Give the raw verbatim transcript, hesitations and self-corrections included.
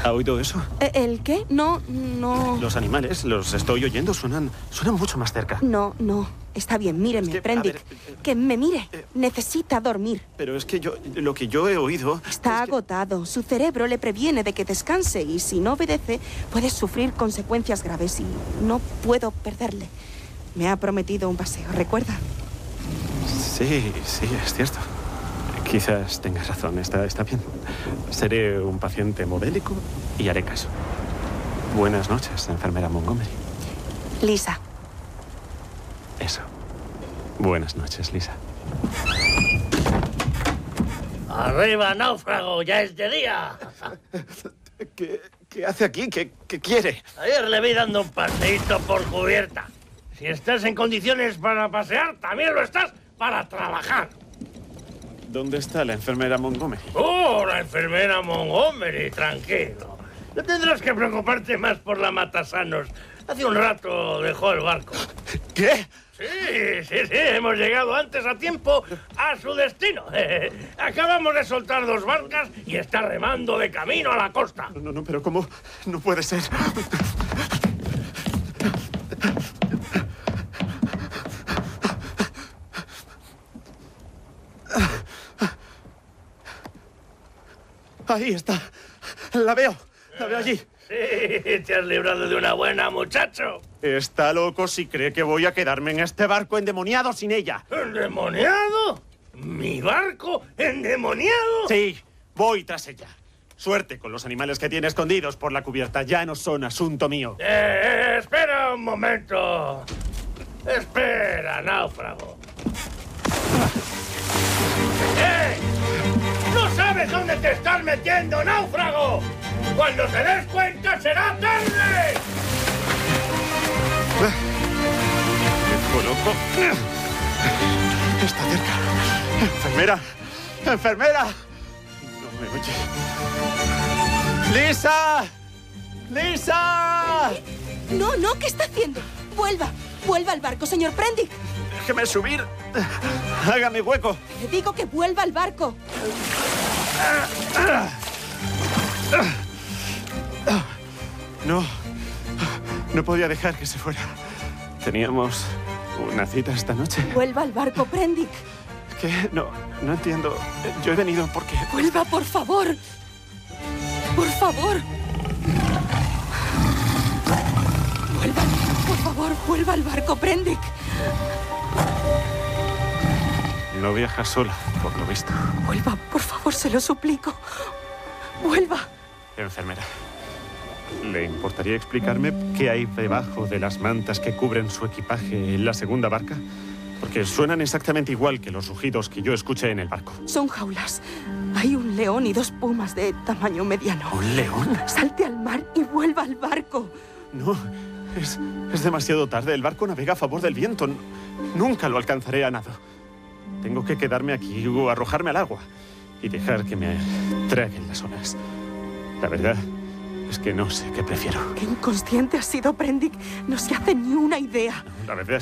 ¿Ha oído eso? ¿El qué? No, no... Los animales, los estoy oyendo, suenan, suenan mucho más cerca. No, no. Está bien, míreme, Es que, Prendick. a ver, eh, Que me mire. eh, Necesita dormir. Pero es que yo, lo que yo he oído... Está es que- agotado. Su cerebro le previene de que descanse y si no obedece, puede sufrir consecuencias graves y no puedo perderle. Me ha prometido un paseo, ¿recuerda? Sí, sí, es cierto. Quizás tengas razón, está, está bien. Seré un paciente modélico y haré caso. Buenas noches, enfermera Montgomery. Lisa. Eso. Buenas noches, Lisa. ¡Arriba, náufrago! ¡Ya es de día! ¿Qué, qué hace aquí? ¿Qué, qué quiere? Ayer le vi dando un paseíto por cubierta. Si estás en condiciones para pasear, también lo estás para trabajar. ¿Dónde está la enfermera Montgomery? ¡Oh, la enfermera Montgomery! Tranquilo. No tendrás que preocuparte más por la matasanos. Hace un rato dejó el barco. ¿Qué? Sí, sí, sí, hemos llegado antes a tiempo a su destino. Acabamos de soltar dos barcas y está remando de camino a la costa. No, no, no, pero ¿cómo? No puede ser. Ahí está. La veo. La veo allí. Sí, te has librado de una buena, muchacho. Está loco si cree que voy a quedarme en este barco endemoniado sin ella. ¿Endemoniado? ¿Mi barco endemoniado? Sí, voy tras ella. Suerte con los animales que tiene escondidos por la cubierta. Ya no son asunto mío. Eh, eh, espera un momento. Espera, náufrago. ¡Eh! ¡No sabes dónde te estás metiendo, náufrago! ¡Cuando te des cuenta será tarde! ¡Viejo loco! Está cerca. ¡Enfermera! ¡Enfermera! No me oye. ¡Lisa! ¡Lisa! No, no, ¿qué está haciendo? Vuelva. Vuelva al barco, señor Prendick. Déjeme subir. Hágame hueco. Le digo que vuelva al barco. No. No podía dejar que se fuera. Teníamos una cita esta noche. Vuelva al barco, Prendick. ¿Qué? No, no entiendo. Yo he venido porque... Vuelva, por favor. Por favor. Vuelva. Por favor, vuelva al barco, Prendick. No viaja sola, por lo visto. Vuelva, por favor, se lo suplico. Vuelva. Enfermera, ¿le importaría explicarme qué hay debajo de las mantas que cubren su equipaje en la segunda barca? Porque suenan exactamente igual que los rugidos que yo escuché en el barco. Son jaulas. Hay un león y dos pumas de tamaño mediano. ¿Un león? Salte al mar y vuelva al barco. No, es, es demasiado tarde. El barco navega a favor del viento. Nunca lo alcanzaré a nado. Tengo que quedarme aquí o arrojarme al agua y dejar que me traguen las olas. La verdad es que no sé qué prefiero. Qué inconsciente has sido, Prendick. No se hace ni una idea. La verdad es